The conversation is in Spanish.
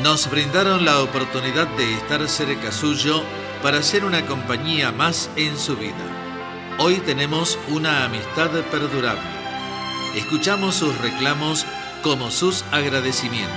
Nos brindaron la oportunidad de estar cerca suyo para ser una compañía más en su vida. Hoy tenemos una amistad perdurable. Escuchamos sus reclamos como sus agradecimientos.